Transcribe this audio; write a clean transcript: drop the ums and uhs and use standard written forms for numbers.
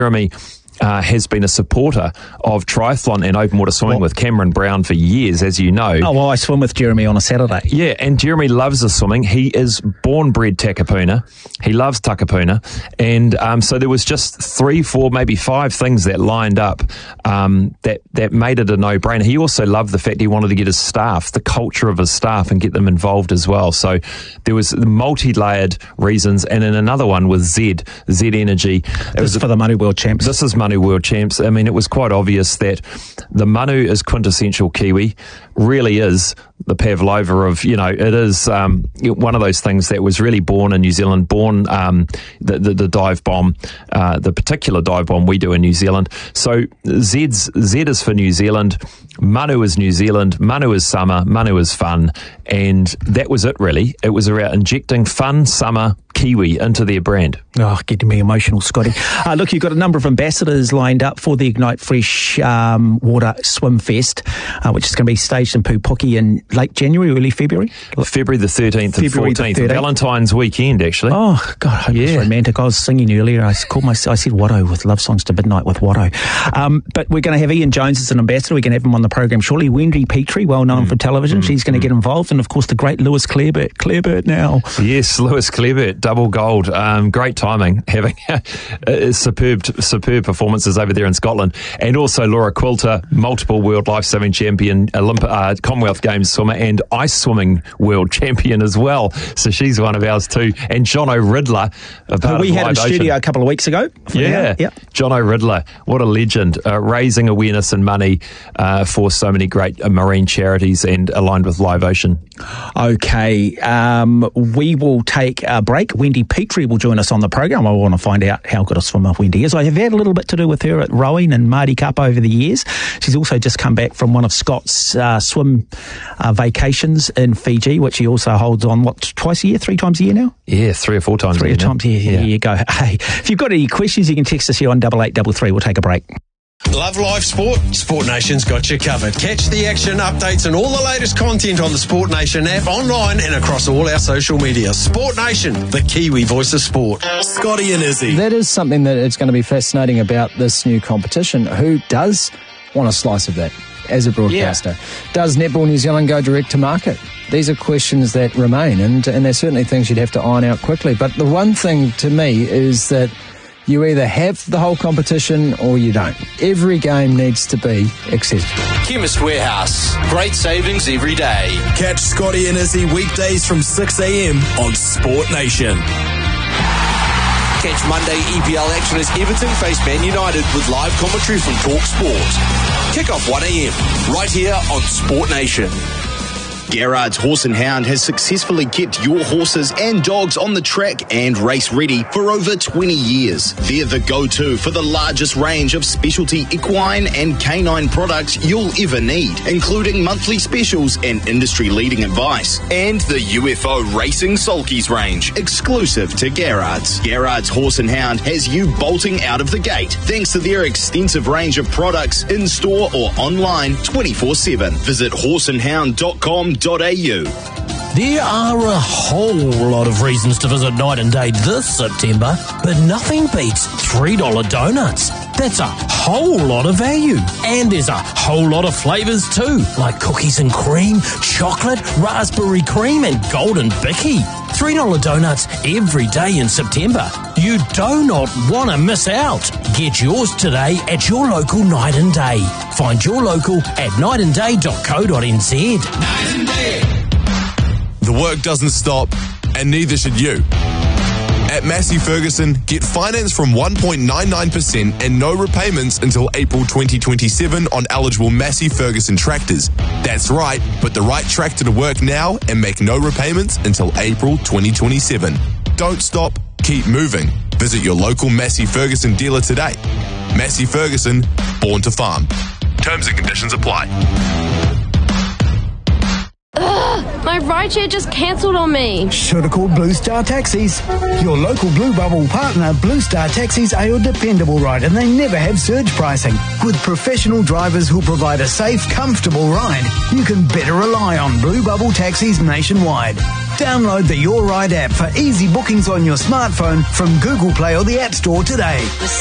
Jeremy has been a supporter of triathlon and open water swimming with Cameron Brown for years, as you know. Oh, well, I swim with Jeremy on a Saturday. Yeah, and Jeremy loves the swimming. He is born-bred Takapuna. He loves Takapuna. And so there was just 3, 4, maybe 5 things that lined up that made it a no-brainer. He also loved the fact he wanted to get his staff, the culture of his staff, and get them involved as well. So there was multi-layered reasons. And then another one was Z Energy. This is for the Manu World Champs. This is Manu World Champs. I mean, it was quite obvious that the Manu is quintessential Kiwi, really is the Pavlova of, it is one of those things that was really born in New Zealand, the dive bomb, the particular dive bomb we do in New Zealand. So Z is for New Zealand, Manu is New Zealand, Manu is summer, Manu is fun, and that was it really. It was about injecting fun summer Kiwi into their brand. Oh, getting me emotional, Scotty. Look, you've got a number of ambassadors lined up for the Ignite Fresh Water Swim Fest, which is going to be staged in Pupuki in late January, early February? February the 13th and 14th. Valentine's weekend, actually. Oh, God, I hope it's romantic. I was singing earlier. I said Watto with Love Songs to Midnight with Watto. But we're going to have Ian Jones as an ambassador. We're going to have him on the program shortly. Wendy Petrie, well known for television. She's going to get involved. And, of course, the great Lewis Clareburt now. Yes, Lewis Clareburt, double gold. Great timing, having superb performances over there in Scotland. And also Laura Quilter, multiple world life-saving champion, Commonwealth Games swimmer and ice swimming world champion as well. So she's one of ours too. And Jono Riddler. We had in studio a couple of weeks ago. Yeah. Jono Riddler, what a legend. Raising awareness and money for so many great marine charities and aligned with Live Ocean. Okay, we will take a break. Wendy Petrie will join us on the program. I want to find out how good a swimmer Wendy is. I have had a little bit to do with her at rowing and Māori Cup over the years. She's also just come back from one of Scott's swim vacations in Fiji, which he also holds on, twice a year, 3 times a year now? Yeah, 3 or 4 times a year. 3 times a year, there you go. Hey, if you've got any questions, you can text us here on 8833. We'll take a break. Love live sport? Sport Nation's got you covered. Catch the action, updates and all the latest content on the Sport Nation app, online and across all our social media. Sport Nation, the Kiwi voice of sport. Scotty and Izzy. That is something that is going to be fascinating about this new competition. Who does want a slice of that as a broadcaster? Yeah. Does Netball New Zealand go direct to market? These are questions that remain, and they're certainly things you'd have to iron out quickly. But the one thing to me is that you either have the whole competition or you don't. Every game needs to be accessible. Chemist Warehouse. Great savings every day. Catch Scotty and Izzy weekdays from 6 a.m. on Sport Nation. Catch Monday EPL action as Everton face Man United with live commentary from Talk Sport. Kick-off 1 a.m. right here on Sport Nation. Gerrard's Horse and Hound has successfully kept your horses and dogs on the track and race ready for over 20 years. They're the go-to for the largest range of specialty equine and canine products you'll ever need, including monthly specials and industry-leading advice. And the UFO Racing Sulkies range, exclusive to Gerrard's. Gerrard's Horse and Hound has you bolting out of the gate thanks to their extensive range of products in-store or online 24/7. Visit horseandhound.com. There are a whole lot of reasons to visit Night and Day this September, but nothing beats $3 donuts. That's a whole lot of value. And there's a whole lot of flavours too, like cookies and cream, chocolate, raspberry cream and golden bicky. $3 donuts every day in September. You do not want to miss out. Get yours today at your local Night and Day. Find your local at nightandday.co.nz. Night and Day. The work doesn't stop, and neither should you. At Massey Ferguson, get finance from 1.99% and no repayments until April 2027 on eligible Massey Ferguson tractors. That's right, put the right tractor to work now and make no repayments until April 2027. Don't stop, keep moving. Visit your local Massey Ferguson dealer today. Massey Ferguson, born to farm. Terms and conditions apply. My rideshare just cancelled on me. Should have called Blue Star Taxis. Your local Blue Bubble partner, Blue Star Taxis, are your dependable ride, and they never have surge pricing. With professional drivers who'll provide a safe, comfortable ride, you can better rely on Blue Bubble Taxis nationwide. Download the Your Ride app for easy bookings on your smartphone from Google Play or the App Store today.